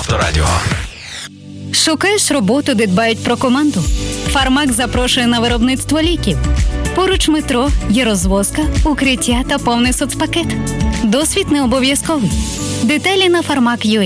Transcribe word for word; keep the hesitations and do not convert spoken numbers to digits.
Авторадіо. Шукаєш роботу, де дбають про команду? Фармак запрошує на виробництво ліків. Поруч метро є розвозка, укриття та повний соцпакет. Досвід не обов'язковий. Деталі на фармак крапка ю а.